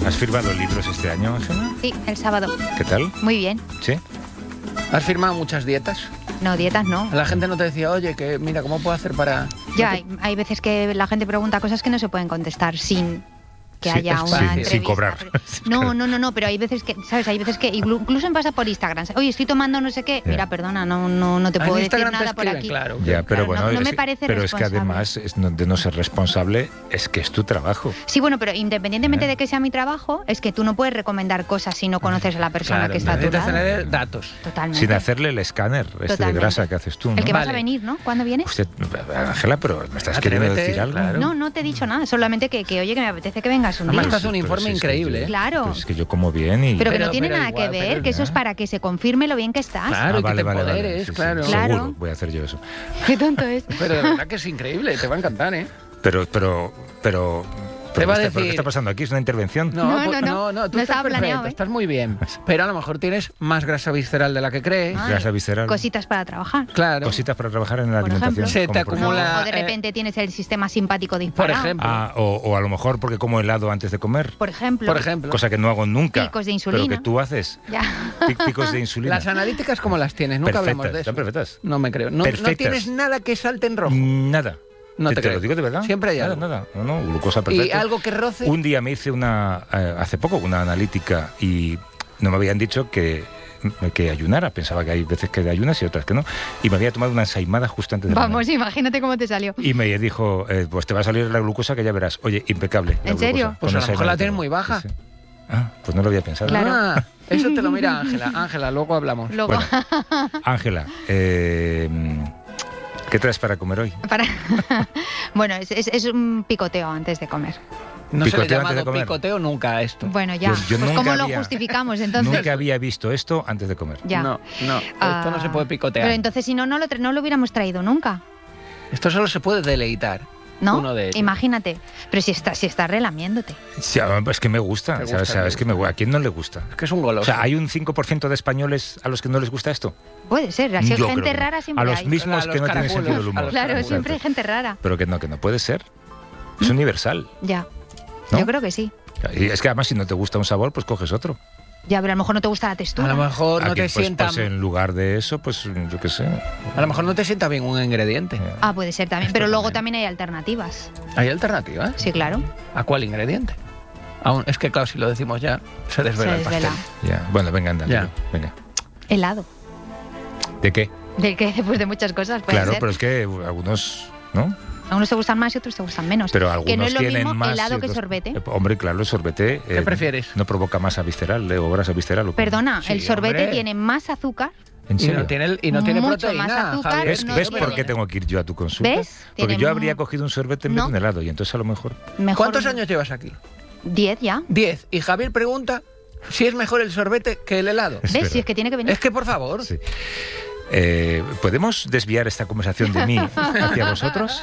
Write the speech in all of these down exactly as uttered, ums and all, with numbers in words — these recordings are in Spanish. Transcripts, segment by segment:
¿Has firmado libros este año, Ángela? Sí, el sábado. ¿Qué tal? Muy bien. ¿Sí? ¿Has firmado muchas dietas? No, dietas no. La gente no te decía, oye, que mira, ¿cómo puedo hacer para...? Ya, hay, hay veces que la gente pregunta cosas que no se pueden contestar sin que Sí, haya es una fácil. entrevista. Sin cobrar. No, no, no, no, pero hay veces que, ¿sabes? Hay veces que incluso en pasa por Instagram. Oye, estoy tomando no sé qué. Ya. Mira, perdona, no, no, no te En puedo decir Instagram te nada por escriben, aquí. claro. Ya, pero Claro, bueno, no- no es me que- parece pero es que responsable. además es no- de no ser responsable es que es tu trabajo. Sí, bueno, pero independientemente Ya. de que sea mi trabajo, es que tú no puedes recomendar cosas si no conoces a la persona Claro, que está a tu necesitas lado. tener datos. Totalmente. Sin hacerle el escáner este de Totalmente. grasa que haces tú, ¿no? El que vas Vale. a venir, ¿no? ¿Cuándo vienes? Usted, Ángela, pero me estás queriendo Atrévete, decir algo. claro. No, no te he dicho nada, solamente que, que oye, que me apetece que vengas un Además, día. te hace un Pero informe si es que increíble, yo- ¿eh? Claro. Pero es que yo como bien y... Pero que Pero- no tiene pero nada igual, que ver, pero que eso es ya. para que se confirme lo bien que estás. Claro, Ah, y vale, que te vale, vale, empoderes, sí, sí, claro. Claro. Seguro, voy a hacer yo eso. Qué tonto es. Pero de verdad que es increíble, te va a encantar, ¿eh? Pero, pero, pero... Te pero va a ¿qué está- pero ¿Qué decir- está pasando aquí? ¿Es una intervención? No, No, pues- no, no. no, no, tú No estás estaba perfecto, planeado, ¿eh? estás muy bien. Pero a lo mejor tienes más grasa visceral de la que crees. Ay, Grasa visceral. Cositas para trabajar. Claro. Cositas para trabajar en la Por alimentación. ejemplo. Se te como por No, acumula- o de eh, repente tienes el sistema simpático Por disparado. ejemplo. Ah, o, o a lo mejor porque como helado antes de comer. Por ejemplo. Por ejemplo. Cosa que no hago nunca. Picos de insulina. Pero que tú haces. Ya. Pic- Picos de insulina. Las analíticas, ¿cómo las tienes? Nunca Perfectas, hablamos de eso. están perfectas. No me creo. No, no Perfectas. tienes nada que salte en rojo. Nada. No te te, creo. lo digo de verdad. Siempre hay nada, algo. Nada, no, no, glucosa Y perfecta. algo que roce. Un día me hice una, eh, hace poco, una analítica y no me habían dicho que, que ayunara. Pensaba que hay veces que ayunas y otras que no. Y me había tomado una ensaimada justo antes de Vamos, comer. imagínate cómo te salió. Y me dijo, eh, pues te va a salir la glucosa que ya verás. Oye, impecable. la ¿En serio? glucosa, Pues con a lo mejor ensaimada la y tienes todo. muy baja. Sí, sí. Ah, pues no lo había pensado. Claro. Ah, eso te lo mira Ángela. Ángela, luego hablamos. Luego, Bueno, Ángela, eh, ¿qué traes para comer hoy? para... bueno, es, es- es un picoteo antes de comer. No se le ha Picoteo antes de llamado comer. picoteo nunca a esto. Bueno, ya. Yo- yo pues nunca ¿cómo lo había- justificamos entonces? Nunca había visto esto antes de comer. Ya. No, no. Ah, Esto no se puede picotear. Pero entonces si no, no lo, tra- no lo hubiéramos traído nunca, Esto solo se puede deleitar. ¿no? Uno de ellos. Imagínate. Pero si estás si estás relamiéndote. Sí, es que me gusta. Te o sea, gusta, o sea, te es que me, ¿a quién no le gusta? Es que es un goloso. O sea, ¿hay un cinco por ciento de españoles a los que no les gusta esto? Puede ser, así Yo gente creo que no. rara siempre A los hay. mismos A los que no tienen caracoles, sentido del a humor. los Claro, caracoles. siempre hay gente rara. Pero que no, que no puede ser. Es universal. Ya. ¿No? Yo creo que sí. Y es que además si no te gusta un sabor, pues coges otro. Ya, pero a lo mejor no te gusta la textura. A lo mejor no Aquí, te pues, sienta. pues en lugar de eso, pues yo qué sé. A lo mejor no te sienta bien un ingrediente. Ah, puede ser también. Esto Pero luego también. también hay alternativas. ¿Hay alternativas? Sí, claro. ¿A cuál ingrediente? Aún, es que claro, si lo decimos ya, se desvela Se el pastel. desvela. Ya. Bueno, venga, anda. Ya. dilo, Venga. Helado. ¿De qué? Del que después de muchas cosas puede Claro, ser. pero es que algunos, ¿no? A unos te gustan más y otros te gustan menos. Pero algunos que no es lo tienen mismo más helado y que otros- sorbete. Eh, Hombre, claro, el sorbete. ¿Qué prefieres? No provoca masa visceral eh, o grasa visceral. ¿o qué? Perdona, Sí, el sorbete hombre. tiene más azúcar. ¿En Y serio? no tiene, y no tiene Mucho proteína. más azúcar, Javier. ¿Ves, no ¿ves tiene- por qué tengo que ir yo a tu consulta? ¿Ves? Porque Tiene yo mu- habría cogido un sorbete en vez No. de un helado y entonces a lo mejor... Mejor... ¿Cuántos años llevas aquí? Diez ya. Diez. Y Javier pregunta si es mejor el sorbete que el helado. Es ¿Ves? verdad. Si es que tiene que venir. Es que, por favor. Sí. Eh, ¿Podemos desviar esta conversación de mí hacia vosotros?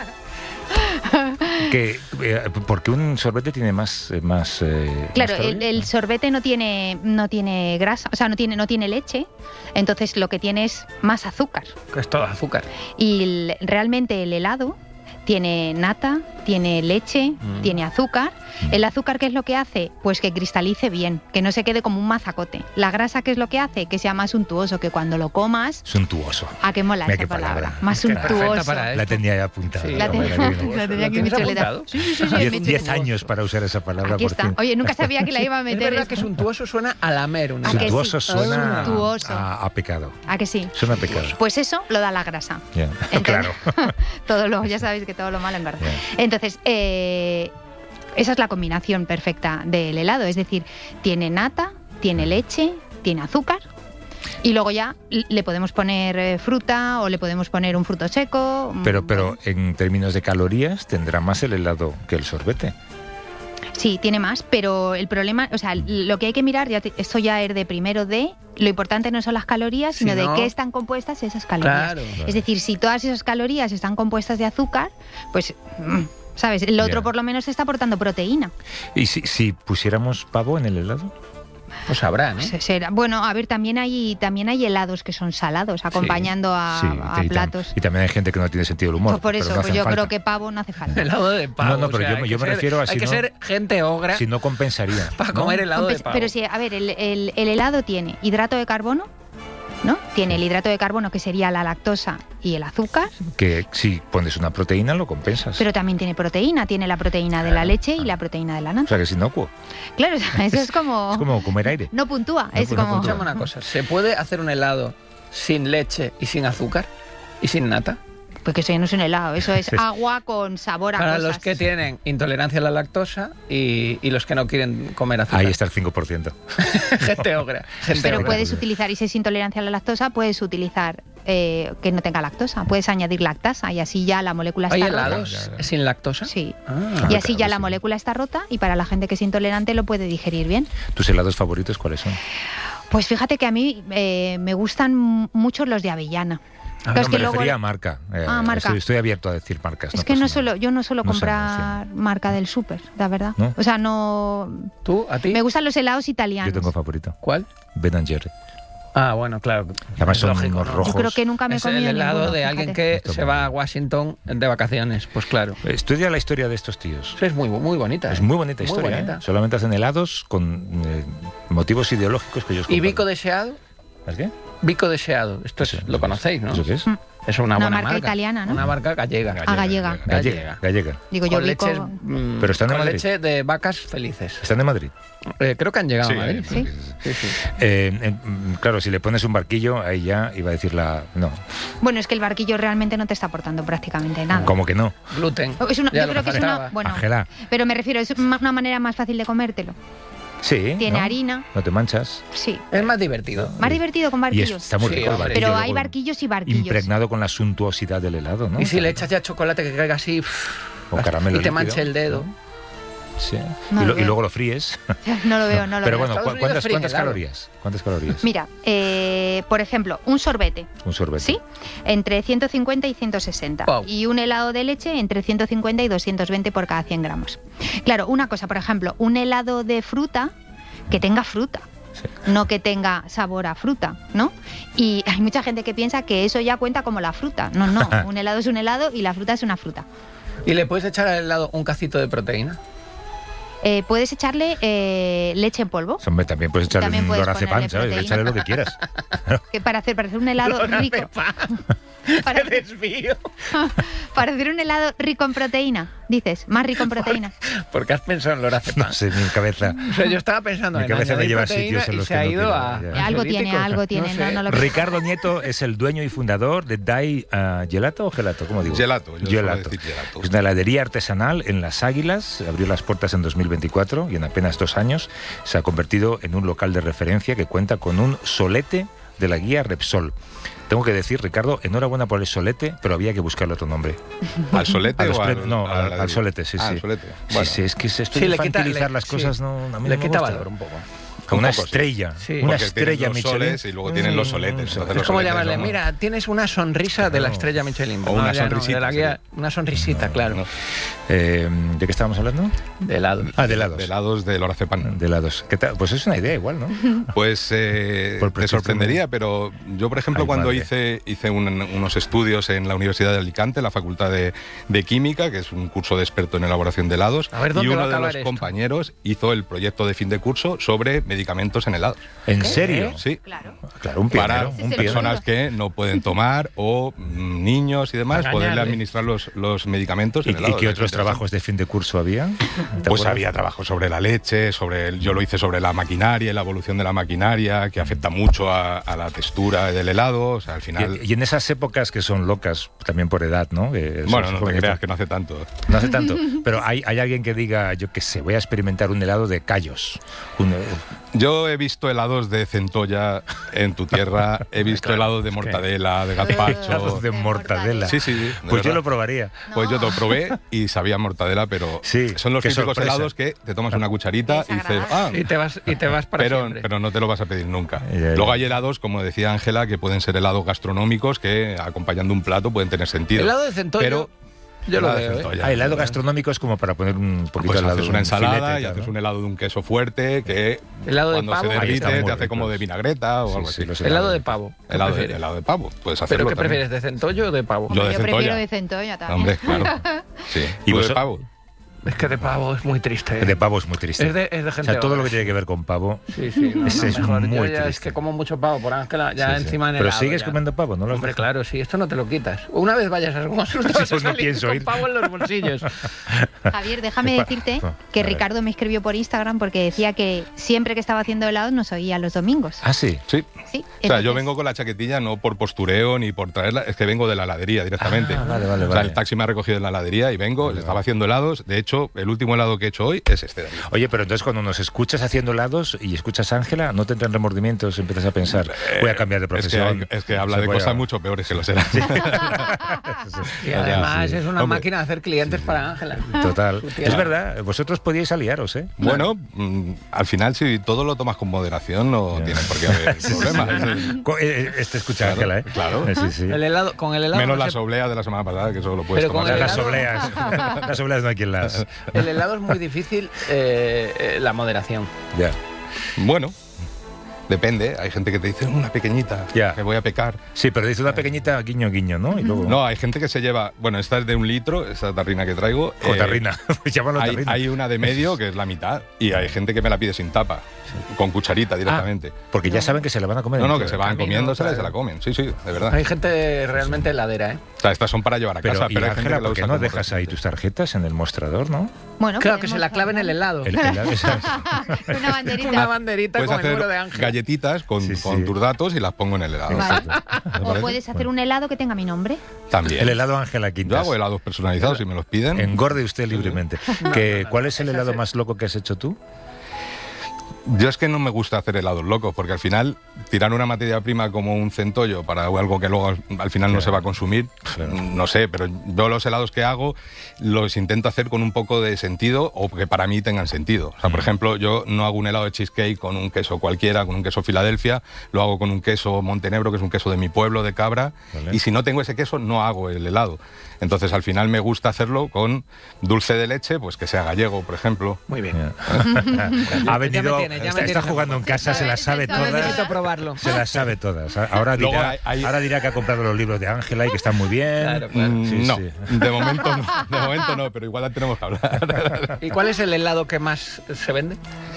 Que, eh, porque un sorbete tiene más... eh, más eh, Claro, más el, calorías, el ¿no? sorbete no tiene, no tiene grasa, o sea, no tiene, no tiene leche, entonces lo que tiene es más azúcar. Que es todo azúcar. Y el- realmente el helado tiene nata, tiene leche, Mm. tiene azúcar. El azúcar, ¿qué es lo que hace? Pues que cristalice bien, que no se quede como un mazacote. La grasa, ¿qué es lo que hace? Que sea más untuoso, que cuando lo comas... Suntuoso. ¿A qué mola Mira esa qué palabra? palabra. Más Que perfecta untuoso. para La esto. tenía ya apuntada. Sí, La hombre, tenía- la tenía. la tenía aquí ¿Lo en mi tienes chuleta. apuntado? Sí, sí, sí, sí, en Diez, mi diez chuleta. años para usar esa palabra. Aquí por está. cierto. Oye, nunca sabía que la iba a Es meter. verdad que esto. suntuoso suena a lamer una ¿A que sí? Suntuoso suena Suntuoso. A, a pecado. ¿A que sí? Suena a pecado. Pues eso lo da la grasa. Ya. Entonces- Claro. Todo lo, ya sabéis que todo lo malo engorda. Ya. Entonces, eh, esa es la combinación perfecta del helado. Es decir, tiene nata, tiene leche, tiene azúcar. Y luego ya le podemos poner eh, fruta o le podemos poner un fruto seco. Pero, pero en términos de calorías tendrá más el helado que el sorbete. Sí, tiene más, pero el problema, o sea, lo que hay que mirar, ya te- esto ya es de primero de, lo importante no son las calorías, sino Si de no- qué están compuestas esas calorías. Claro. Es decir, si todas esas calorías están compuestas de azúcar, pues, mm, ¿sabes? El otro Ya. por lo menos está aportando proteína. ¿Y si, si pusiéramos pavo en el helado? Pues sabrán, ¿eh? Se- será- Bueno, a ver, también hay también hay helados que son salados, acompañando a, Sí, a y, tam- platos. y también hay gente que no tiene sentido del humor. Pues por pero eso, no pues hacen yo falta. creo que pavo no hace falta. Helado de pavo. No, no, pero o sea, yo- hay yo que me ser- refiero a Hay si que no- ser gente ogra Si no compensaría. para ¿no? comer helado de Compensa- pavo. Pero sí, a ver, el, el- el helado tiene hidrato de carbono, ¿no? Tiene el hidrato de carbono, que sería la lactosa y el azúcar, Que si pones una proteína lo compensas. pero también tiene proteína, tiene la proteína de la leche y la proteína de la O nata. sea que es inocuo. Claro, o sea, eso es como... Es como comer aire. No puntúa, No, es pues no como... puntúa. Escúchame una cosa, ¿se puede hacer un helado sin leche y sin azúcar? ¿Y sin nata? Porque eso ya no es un helado, eso es Sí. agua con sabor a Para cosas. los que tienen intolerancia a la lactosa y, y los que no quieren comer azúcar. Ahí está el cinco por ciento. Gente ogra. Gente Pero ogra. puedes utilizar, y si es intolerancia a la lactosa, puedes utilizar eh, que no tenga lactosa. Puedes añadir lactasa y así ya la molécula ¿Hay está rota. helados Ya, ya. sin lactosa? Sí. Ah. Y así ya claro, la sí. molécula está rota y para la gente que es intolerante lo puede digerir bien. ¿Tus helados favoritos cuáles son? Pues fíjate que a mí eh, me gustan mucho los de avellana. Ah, Pero no, es que me luego- refería a marca. Eh, Ah, marca. Estoy, estoy abierto a decir marcas. Es que no pasa nada. suelo, yo no suelo No sé, comprar marca del súper, la verdad. ¿No? O sea, no... ¿Tú? ¿A ti? Me gustan los helados Yo italianos. tengo favorito. ¿Cuál? Ben and Jerry. Ah, bueno, claro. Además Es son lógico, unos ¿no? rojos. Yo creo que nunca me he Es el comido helado ninguno, de alguien fíjate. que Está se muy va bien. a Washington de vacaciones. Pues claro. Estudia la historia de estos tíos. Eso es muy, muy bonita. Es ¿eh? muy bonita Muy historia. bonita. ¿eh? Solamente hacen helados con eh, motivos ideológicos que ellos ¿Y comparten. bico deseado? ¿Es qué? Bico deseado. Esto es, Sí, lo conocéis, ¿no? ¿Eso qué es? Mm. Es una, Una buena marca italiana, ¿no? Una marca gallega. Ah, gallega. Gallega. Gallega. Digo, yo Con bico... leches, mm, Pero están en con Madrid. leche de vacas felices. ¿Están de Madrid? Eh, creo que han llegado Sí, a Madrid. Sí. Sí, sí. Eh, eh, mm, claro, si le pones un barquillo, ahí ya iba a decir la... No, Bueno, es que el barquillo realmente no te está aportando prácticamente nada. como que no. Gluten. Es una- Ya yo lo creo que es faltaba. una... Bueno, Ángela. pero me refiero, es ma- una manera más fácil de comértelo. Sí. Tiene ¿no? harina. No te manchas. Sí. Es más divertido. Más divertido con Y barquillos. es- está muy Sí, rico el hombre. barquillo. Pero hay luego barquillos y barquillos. impregnado con la suntuosidad del helado, ¿no? Y si le echas ya chocolate que caiga así O caramelo y te líquido, manche el dedo. ¿no? Sí. No y, lo lo- y veo. luego lo fríes. No lo veo, no lo Pero veo. bueno, Estados ¿cu- Unidos ¿cuántas, fríen cuántas helado. calorías? ¿Cuántas calorías? Mira, eh, por ejemplo, un sorbete, Un sorbete. ¿sí? Entre ciento cincuenta y ciento sesenta. Wow. Y un helado de leche entre ciento cincuenta y doscientos veinte por cada cien gramos. Claro, una cosa, por ejemplo, un helado de fruta que tenga fruta. Sí. No que tenga sabor a fruta, ¿no? Y hay mucha gente que piensa que eso ya cuenta como la fruta. No, no, un helado es un helado y la fruta es una fruta. ¿Y le puedes echar al helado un cacito de proteína? Eh, puedes echarle eh, leche en polvo, Hombre, también puedes echarle También un puedes lorazepam, ponerle ¿sabes? proteína. Échale lo que quieras. que para hacer, para hacer un helado rico. Para, ¡Qué desvío! para hacer un helado rico en proteína, dices, más rico en proteína. Porque has pensado en lorazepam. No sé, mi cabeza... O sea, yo estaba pensando Mi en cabeza me añadir lleva a proteína sitios en y los se que ha no ido quiero, a... ya. Algo tiene, ansiolíticos. algo tiene, sé. no, no lo- Ricardo Nieto es el dueño y fundador de Dai ah, Gelato o Gelato, ¿cómo digo? Gelato, yo suelo decir gelato. Es una heladería artesanal en Las Águilas, abrió las puertas en dos mil veinticuatro y en apenas dos años se ha convertido en un local de referencia que cuenta con un solete de la guía Repsol. Tengo que decir, Ricardo, enhorabuena por el solete, pero había que buscarle otro nombre. ¿Al solete A los o al, pre- no, a la al, al solete, sí, Ah, sí. al solete. Sí, Bueno, sí, es que esto Sí, de le quita- infantilizar le- las cosas sí. no, a mí Le no me quita gusta. valor un poco. Como una Un poco, sí. estrella, Sí. una porque estrella tienen los Michelin. soles y luego tienen los soletes. Mm, Entonces Es los como soletes llamarle, son- mira, tienes una sonrisa de la Claro. estrella Michelin. O una ya no, sonrisita, de la guía, sí. una sonrisita, claro. No, Eh, ¿De qué estábamos hablando? De helado. Ah, de helados. de helados de lorazepam. De helados. ¿Qué tal? Pues es una idea igual, ¿no? Pues eh, Por te prescripción. sorprendería, pero yo, por ejemplo, Ay, cuando madre. hice, hice un- unos estudios en la Universidad de Alicante, la Facultad de, de Química, que es un curso de experto en elaboración de helados, A ver, y ¿dónde va uno a de acabar los esto? compañeros hizo el proyecto de fin de curso sobre medicamentos en helados. ¿En serio? Sí. Claro. Claro, un Para pionero. Ese es un el pionero. personas que no pueden tomar o mm, niños y demás, Para poderle engañarle. administrar los, los medicamentos ¿Y, en y helados. qué Es otros interesante. trabajos de fin de curso había? ¿Te Pues acuerdas? había trabajo sobre la leche, sobre el- yo lo hice sobre la maquinaria y la evolución de la maquinaria, que afecta mucho a, a la textura del helado. O sea, al final. Y, y en esas épocas que son locas, también por edad, ¿no? Que son bueno, no te jóvenes, creas que no hace tanto. no hace tanto. Pero hay, hay alguien que diga, yo qué sé, voy a experimentar un helado de callos. Un, eh, Yo he visto helados de centolla en tu tierra, he visto Claro, helados de es que- mortadela, de helados gazpacho. de mortadela. Sí, sí, sí, de Pues yo verdad. lo probaría. Pues yo lo probé y sabía mortadela, pero Sí, son los qué típicos sorpresa. helados que te tomas una cucharita y dices, ah, Desagradable. Y te vas, y te vas para pero, siempre. pero no te lo vas a pedir nunca. Ya, ya. Luego hay helados, como decía Ángela, que pueden ser helados gastronómicos que acompañando un plato pueden tener sentido. Helado de centollo. Pero Yo lo Helado de veo, ¿eh? centolla. Ah, helado gastronómico es como para poner un poquito Pues al lado haces de una un ensalada filete, y tal, haces ¿no? un helado de un queso fuerte que Helado de cuando pavo. se Ahí derrite están muy te hace ricos. como de vinagreta o Sí, algo sí, así. los Helado de pavo. ¿Qué Helado de, prefieres? helado de pavo, puedes hacerlo ¿Pero qué también. prefieres, de centollo o de pavo? Yo de Yo prefiero centolla. de centolla también. Hombre, claro. Sí. ¿Y ¿Tú de vos- pavo? Es que de pavo es muy triste. ¿eh? De pavo es muy triste. Es de, es de O gente sea, todo lo obesa. que tiene que ver con pavo. Sí, sí, no, Ese no, es mejor. muy Yo ya es triste. que como mucho pavo por Ángela, ya Sí, sí. encima en Pero helado, sigues ya. comiendo pavo, ¿no? Lo has Hombre, dejado? claro, sí, esto no te lo quitas. Una vez vayas a algún susto, vas a Pues no salir pienso con ir. pavo en los bolsillos. Javier, déjame Epa. decirte A que ver. Ricardo me escribió por Instagram porque decía que siempre que estaba haciendo helados nos oía los domingos. Ah, sí. Sí. Sí, O sea, yo entonces- vengo con la chaquetilla no por postureo ni por traerla, es que vengo de la heladería directamente. Ah, vale, vale, O sea, vale. el taxi me ha recogido en la heladería y vengo, Vale, estaba vale. haciendo helados. De hecho, el último helado que he hecho hoy es este de aquí. Oye, pero entonces cuando nos escuchas haciendo helados y escuchas a Ángela, ¿no te entran remordimientos? Empiezas a pensar, voy a cambiar de Es que, profesión. hay- es que habla Se de voy a- cosas mucho peores que los helados. Y además sí. es una Hombre. máquina de hacer clientes para Ángela. Total. Su tía. Es verdad, vosotros podíais aliaros, ¿eh? Bueno, mm, al final si todo lo tomas con moderación no Ya. tiene por qué haber problemas. Co- eh, Este escucha a Claro, Ángela, ¿eh? claro. Eh, Sí, sí. El helado, con el helado Menos no las se- obleas de la semana pasada, que eso lo puedes Pero con tomar. el Las helado- obleas. Las obleas no hay quien las. el helado es muy difícil eh, eh, la moderación. Ya. Bueno, depende. Hay gente que te dice una pequeñita, Ya. que voy a pecar. Sí, pero dice una pequeñita guiño guiño, ¿no? Y luego. No, hay gente que se lleva, bueno, esta es de un litro, esta tarrina que traigo. O eh, tarrina. Llámalo hay, tarrina. hay una de medio que es la mitad y hay gente que me la pide sin tapa, con cucharita directamente. Porque ya saben que se la van a comer. no, no, entera. que se van camino, comiéndosela y se claro. la comen. Sí, sí, de verdad. Hay gente realmente heladera, ¿eh? O sea, estas son para llevar a Pero, casa, y pero hay gente Ángela, que la ¿por qué usa no como dejas ahí recipiente. tus tarjetas en el mostrador, no? Bueno, Claro, que podemos se la clave en el helado. El- el- esa- Una banderita. Una banderita Puedes con el hacer número de Ángel. galletitas con, Sí, sí. con tus datos y las pongo en el helado. Vale. ¿Me O parece? puedes hacer un helado que tenga mi nombre. También. El helado Ángela Yo Quintas. hago helados personalizados si me los piden. Engorde usted libremente. Que, ¿Cuál es el helado más loco que has hecho tú? Yo es que no me gusta hacer helados locos, porque al final tirar una materia prima como un centollo para algo que luego al, al final no Claro. se va a consumir, Claro. no sé, pero yo los helados que hago los intento hacer con un poco de sentido o que para mí tengan sentido. O sea, por Mm. ejemplo, yo no hago un helado de cheesecake con un queso cualquiera, con un queso Filadelfia, lo hago con un queso Montenegro, que es un queso de mi pueblo, de cabra, Vale. y si no tengo ese queso no hago el helado. Entonces al final me gusta hacerlo con dulce de leche, pues que sea gallego, por ejemplo. Muy bien. Ha venido, tiene, ya me está, tiene. está jugando en casa, se las sabe No No todas. necesito probarlo. Se las sabe todas. Ahora Luego dirá, hay- hay- ahora dirá que ha comprado los libros de Ángela y que están muy bien. Claro, claro. Mm, Sí, no, sí. de momento no, de momento no, pero igual la tenemos que hablar. ¿Y cuál es el helado que más se vende?